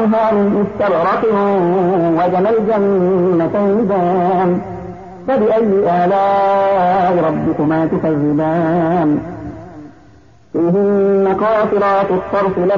فيها من استبرق وجنى الجنتين دان فبأي آلاء ربكما تكذبان فيهن قاصرات الطرف